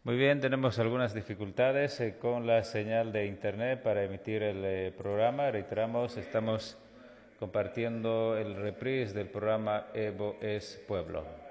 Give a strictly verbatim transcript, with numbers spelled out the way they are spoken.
Muy bien, tenemos algunas dificultades eh, con la señal de Internet para emitir el eh, programa. Reiteramos, estamos compartiendo el reprise del programa Evo es Pueblo.